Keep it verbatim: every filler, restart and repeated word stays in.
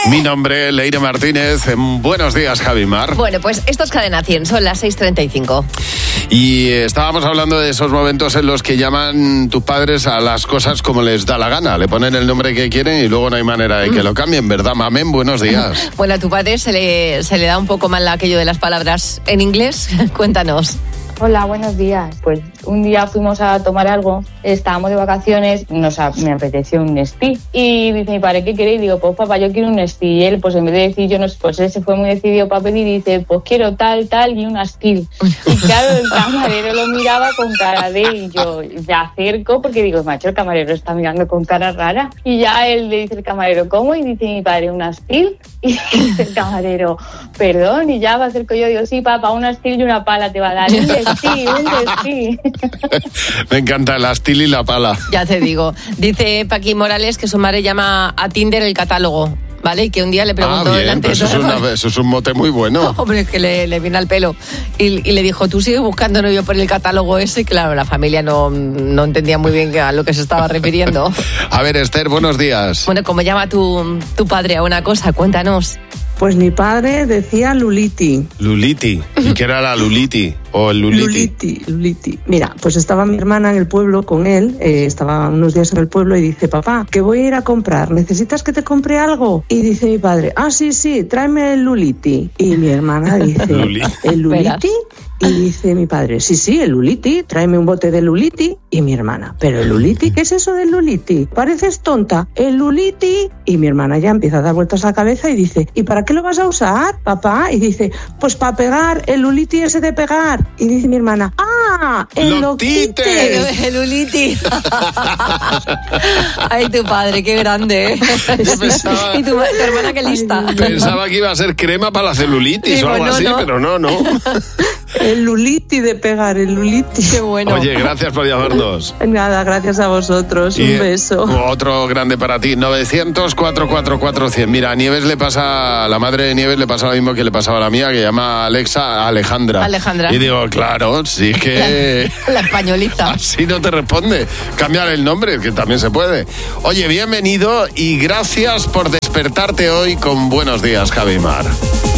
Mi nombre es Leire Martínez. Buenos días, Javi Mar. Bueno, pues esto es Cadena cien, son las seis treinta y cinco. Y estábamos hablando de esos momentos en los que llaman tus padres a las cosas como les da la gana. Le ponen el nombre que quieren y luego no hay manera de que lo cambien, ¿verdad, mamen? Buenos días. Bueno, a tu padre se le, se le da un poco mal aquello de las palabras en inglés. Cuéntanos. Hola, buenos días. Pues un día fuimos a tomar algo, estábamos de vacaciones, nos a, me apeteció un Nestí. Y dice mi padre, ¿qué queréis? Digo, pues papá, yo quiero un Nestí. Y él, pues en vez de decir yo no sé, pues él se fue muy decidido para pedir y dice, pues quiero tal, tal y un Astil. Y claro, el camarero lo miraba con cara de, y yo me acerco porque digo, macho, el camarero está mirando con cara rara. Y ya él le dice el camarero, ¿cómo? Y dice mi padre, un Astil. Y dice el camarero, perdón, y ya me acerco yo, digo, sí, papá, un Astil y una pala te va a dar. Y sí, un Nestí. Me encanta el Astil y la pala. Ya te digo. Dice Paqui Morales que su madre llama a Tinder el catálogo, ¿vale? Y que un día le preguntó... Ah, bien, delante pues de eso, es una, eso es un mote muy bueno. Hombre, es que le, le viene al pelo. Y, y le dijo, ¿tú sigues buscando novio por el catálogo ese? Y claro, la familia no, no entendía muy bien a lo que se estaba refiriendo. A ver, Esther, buenos días. Bueno, ¿cómo llama tu, tu padre a una cosa? Cuéntanos. Pues mi padre decía Luliti. Luliti. ¿Y qué era la Luliti? ¿O el Luliti? Luliti, Luliti. Mira, pues estaba mi hermana en el pueblo con él, eh, estaba unos días en el pueblo y dice, papá, que voy a ir a comprar, ¿necesitas que te compre algo? Y dice mi padre, ah, sí, sí, tráeme el Luliti. Y mi hermana dice, ¿el Luliti? Y dice mi padre, sí, sí, el Luliti, tráeme un bote de Luliti. Y mi hermana, ¿pero el Luliti? ¿Qué es eso del Luliti? Pareces tonta. El Luliti. Y mi hermana ya empieza a dar vueltas a la cabeza y dice, ¿y para qué lo vas a usar, papá? Y dice, pues para pegar, el Luliti ese de pegar. Y dice mi hermana, ¡ah! ¡El loctite! El, el Luliti. Ay, tu padre, qué grande, ¿eh? Pensaba, y tu, tu hermana, qué lista. Pensaba que iba a ser crema para la celulitis. Digo, o algo no, así, no. Pero no, no. El Luliti de pegar, el Luliti. Qué bueno. Oye, gracias por llamarnos. Nada, gracias a vosotros. Y un beso. Otro grande para ti, novecientos, cuatrocientos cuarenta y cuatro cien. Mira, a Nieves le pasa, a la madre de Nieves le pasa lo mismo que le pasaba a la mía, que llama Alexa a Alejandra. Alejandra. Y digo, claro, sí es que... La, la españolita. Así no te responde. Cambiar el nombre, que también se puede. Oye, bienvenido y gracias por despertarte hoy con Buenos Días, Javi Mar.